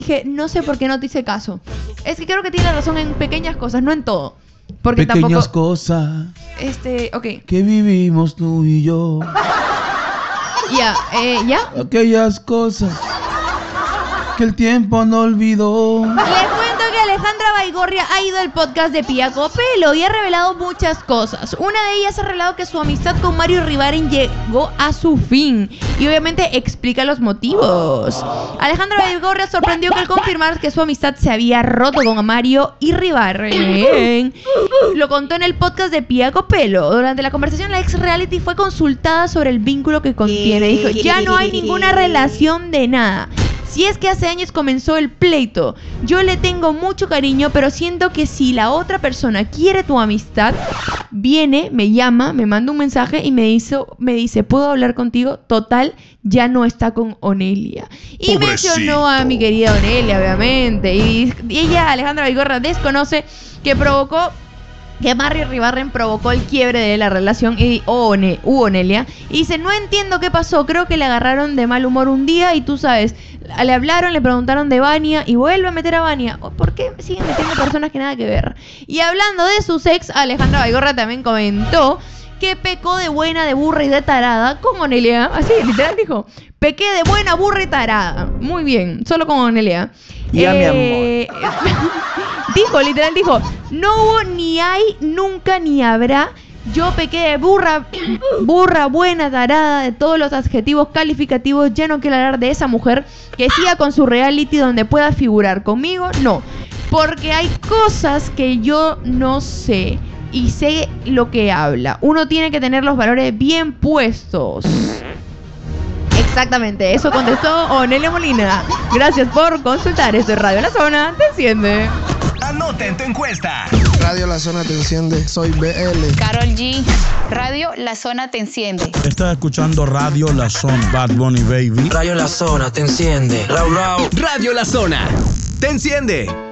dije, no sé por qué no te hice caso. Es que creo que tiene razón en pequeñas cosas, no en todo. Porque pequeñas tampoco... cosas. Ok. Que vivimos tú y yo. ¿Ya? Aquellas cosas que el tiempo no olvidó. Les cuento que Alejandra Baigorria ha ido al podcast de Pía Copelo y ha revelado muchas cosas. Una de ellas ha revelado que su amistad con Mario Iribarren llegó a su fin y obviamente explica los motivos. Alejandra Baigorria sorprendió que al confirmar que su amistad se había roto con Mario Iribarren. Lo contó en el podcast de Pía Copelo. Durante la conversación, la ex reality fue consultada sobre el vínculo que contiene. Dijo, ya no hay ninguna relación de nada. Si es que hace años comenzó el pleito, yo le tengo mucho cariño, pero siento que si la otra persona quiere tu amistad, viene, me llama, me manda un mensaje y me dice, ¿puedo hablar contigo? Total, ya no está con Onelia. Y mencionó a mi querida Onelia, obviamente. Y ella, Alejandra Baigorria, desconoce que Mario Iribarren provocó el quiebre de la relación y Onelia. Y dice, no entiendo qué pasó, creo que le agarraron de mal humor un día y tú sabes, le hablaron, le preguntaron de Vania y vuelve a meter a Vania. ¿Por qué siguen metiendo personas que nada que ver? Y hablando de sus ex, Alejandra Baigorria también comentó que pecó de buena, de burra y de tarada con Onelia. Así, literal dijo, pequé de buena, burra y tarada. Muy bien, solo con Onelia. Ya, mi amor. Literal dijo, no hubo, ni hay, nunca, ni habrá. Yo pequé de burra, buena, tarada, de todos los adjetivos calificativos. Ya no quiero hablar de esa mujer que siga con su reality donde pueda figurar. Conmigo, no. Porque hay cosas que yo no sé y sé lo que habla. Uno tiene que tener los valores bien puestos. Exactamente, eso contestó Onelia Molina. Gracias por consultar. Esto es Radio La Zona, te enciende. Anota en tu encuesta. Radio La Zona te enciende. Soy BL. Karol G. Radio La Zona te enciende. Estás escuchando Radio La Zona. Bad Bunny Baby. Radio La Zona te enciende. Raúl. Radio La Zona te enciende.